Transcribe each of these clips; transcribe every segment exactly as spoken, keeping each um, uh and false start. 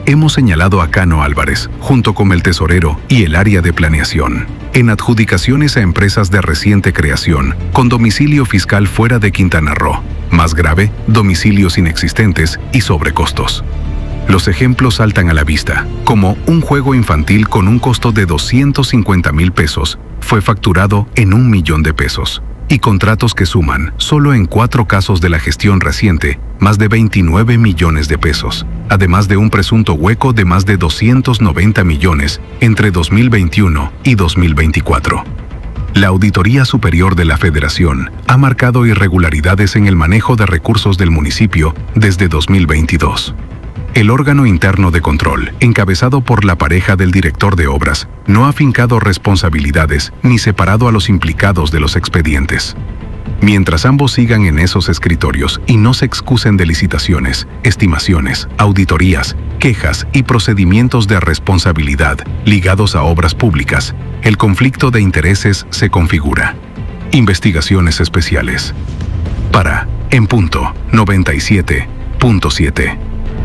hemos señalado a Cano Álvarez, junto con el tesorero y el área de planeación, en adjudicaciones a empresas de reciente creación, con domicilio fiscal fuera de Quintana Roo. Más grave, domicilios inexistentes y sobrecostos. Los ejemplos saltan a la vista, como un juego infantil con un costo de doscientos cincuenta mil pesos fue facturado en un millón de pesos, y contratos que suman, solo en cuatro casos de la gestión reciente, más de veintinueve millones de pesos, además de un presunto hueco de más de doscientos noventa millones entre dos mil veintiuno y dos mil veinticuatro. La Auditoría Superior de la Federación ha marcado irregularidades en el manejo de recursos del municipio desde dos mil veintidós. El órgano interno de control, encabezado por la pareja del director de obras, no ha fincado responsabilidades ni separado a los implicados de los expedientes. Mientras ambos sigan en esos escritorios y no se excusen de licitaciones, estimaciones, auditorías, quejas y procedimientos de responsabilidad ligados a obras públicas, el conflicto de intereses se configura. Investigaciones especiales. Para En Punto noventa y siete punto siete.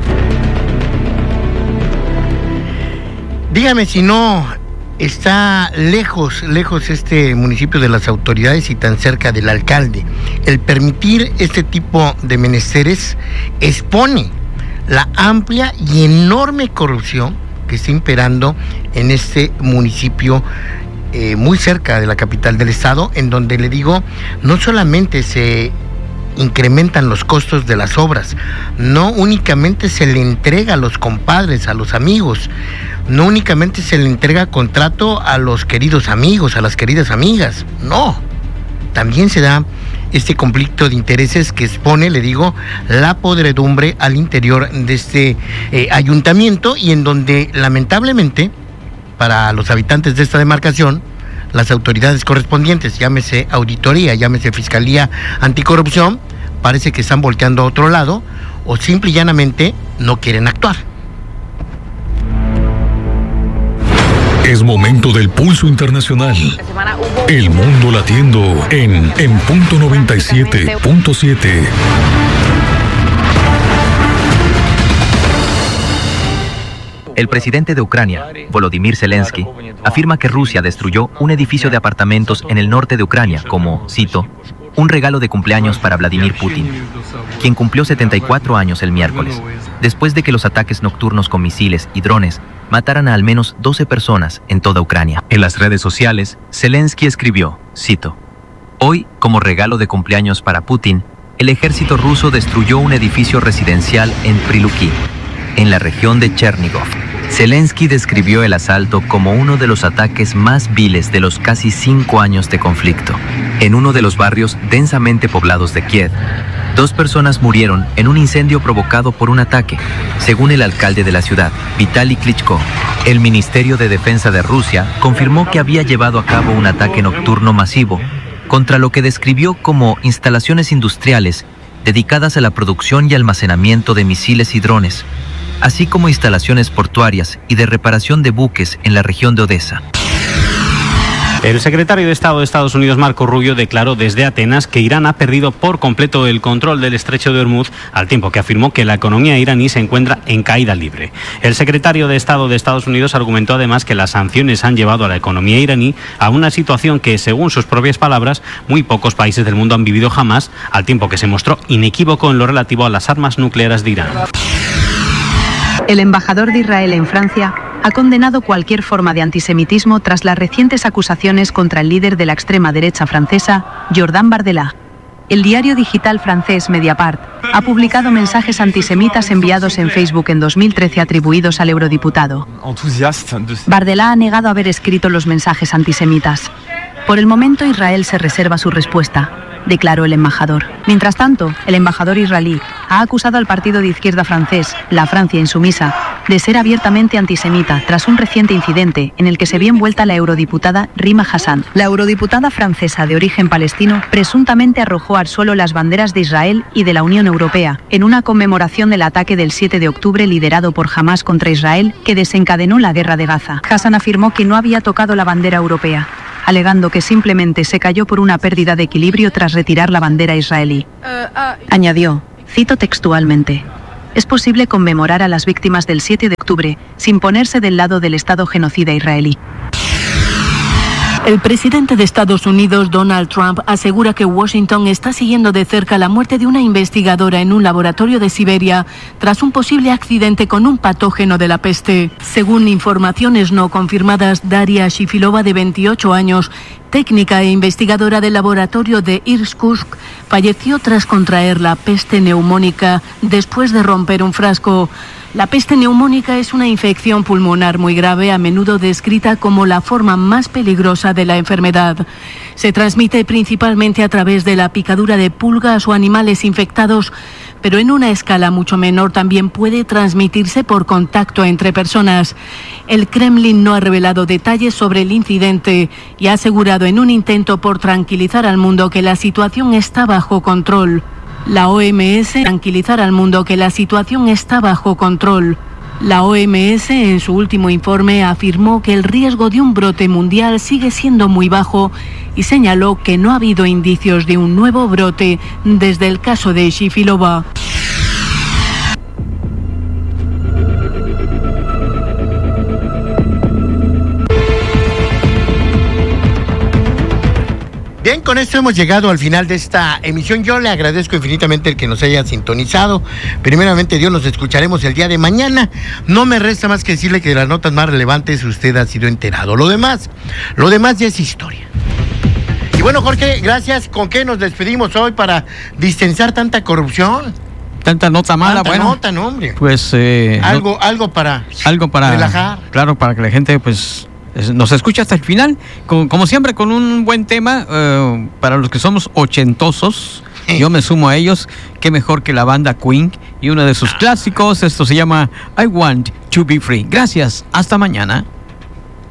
Dígame si no está lejos, lejos este municipio de las autoridades y tan cerca del alcalde. El permitir este tipo de menesteres expone la amplia y enorme corrupción que está imperando en este municipio eh, muy cerca de la capital del estado, en donde le digo, no solamente se incrementan los costos de las obras, no únicamente se le entrega a los compadres, a los amigos, no únicamente se le entrega contrato a los queridos amigos, a las queridas amigas, no, también se da este conflicto de intereses que expone, le digo, la podredumbre al interior de este eh, ayuntamiento, y en donde lamentablemente para los habitantes de esta demarcación, las autoridades correspondientes, llámese auditoría, llámese fiscalía anticorrupción, parece que están volteando a otro lado o simple y llanamente no quieren actuar. Es momento del pulso internacional. El mundo latiendo en En Punto noventa y siete punto siete. El presidente de Ucrania, Volodymyr Zelensky, afirma que Rusia destruyó un edificio de apartamentos en el norte de Ucrania como, cito, un regalo de cumpleaños para Vladimir Putin, quien cumplió setenta y cuatro años el miércoles, después de que los ataques nocturnos con misiles y drones mataran a al menos doce personas en toda Ucrania. En las redes sociales, Zelensky escribió, cito, hoy, como regalo de cumpleaños para Putin, el ejército ruso destruyó un edificio residencial en Priluki, en la región de Chernigov. Zelensky describió el asalto como uno de los ataques más viles de los casi cinco años de conflicto. En uno de los barrios densamente poblados de Kiev, dos personas murieron en un incendio provocado por un ataque, según el alcalde de la ciudad, Vitaly Klitschko. El Ministerio de Defensa de Rusia confirmó que había llevado a cabo un ataque nocturno masivo contra lo que describió como instalaciones industriales dedicadas a la producción y almacenamiento de misiles y drones, así como instalaciones portuarias y de reparación de buques en la región de Odessa. El secretario de Estado de Estados Unidos, Marco Rubio, declaró desde Atenas que Irán ha perdido por completo el control del estrecho de Hormuz, al tiempo que afirmó que la economía iraní se encuentra en caída libre. El secretario de Estado de Estados Unidos argumentó además que las sanciones han llevado a la economía iraní a una situación que, según sus propias palabras, muy pocos países del mundo han vivido jamás, al tiempo que se mostró inequívoco en lo relativo a las armas nucleares de Irán. El embajador de Israel en Francia ha condenado cualquier forma de antisemitismo tras las recientes acusaciones contra el líder de la extrema derecha francesa, Jordan Bardella. El diario digital francés Mediapart ha publicado mensajes antisemitas enviados en Facebook en dos mil trece atribuidos al eurodiputado. Bardella ha negado haber escrito los mensajes antisemitas. Por el momento, Israel se reserva su respuesta, declaró el embajador. Mientras tanto, el embajador israelí ha acusado al partido de izquierda francés, la Francia Insumisa, de ser abiertamente antisemita tras un reciente incidente en el que se vio envuelta la eurodiputada Rima Hassan. La eurodiputada francesa de origen palestino presuntamente arrojó al suelo las banderas de Israel y de la Unión Europea en una conmemoración del ataque del siete de octubre liderado por Hamás contra Israel que desencadenó la guerra de Gaza. Hassan afirmó que no había tocado la bandera europea, alegando que simplemente se cayó por una pérdida de equilibrio tras retirar la bandera israelí. Añadió, cito textualmente, es posible conmemorar a las víctimas del siete de octubre sin ponerse del lado del Estado genocida israelí. El presidente de Estados Unidos, Donald Trump, asegura que Washington está siguiendo de cerca la muerte de una investigadora en un laboratorio de Siberia tras un posible accidente con un patógeno de la peste. Según informaciones no confirmadas, Daria Shifilova, de veintiocho años, técnica e investigadora del laboratorio de Irkutsk, falleció tras contraer la peste neumónica después de romper un frasco. La peste neumónica es una infección pulmonar muy grave, a menudo descrita como la forma más peligrosa de la enfermedad. Se transmite principalmente a través de la picadura de pulgas o animales infectados, pero en una escala mucho menor también puede transmitirse por contacto entre personas. El Kremlin no ha revelado detalles sobre el incidente y ha asegurado en un intento por tranquilizar al mundo que la situación está bajo control. La O M S tranquilizar al mundo que la situación está bajo control. La O M S en su último informe afirmó que el riesgo de un brote mundial sigue siendo muy bajo y señaló que no ha habido indicios de un nuevo brote desde el caso de Shifilova. Bien, con esto hemos llegado al final de esta emisión. Yo le agradezco infinitamente el que nos haya sintonizado. Primeramente, Dios, nos escucharemos el día de mañana. No me resta más que decirle que de las notas más relevantes usted ha sido enterado. Lo demás, lo demás ya es historia. Y bueno, Jorge, gracias. ¿Con qué nos despedimos hoy para distensar tanta corrupción? Tanta nota mala, tanta bueno. nota, no, hombre. Pues eh, algo, no, algo para, algo para relajar. Claro, para que la gente, pues, nos escucha hasta el final, como, como siempre, con un buen tema. Uh, para los que somos ochentosos, yo me sumo a ellos. Qué mejor que la banda Queen y uno de sus clásicos. Esto se llama I Want to Be Free. Gracias, hasta mañana.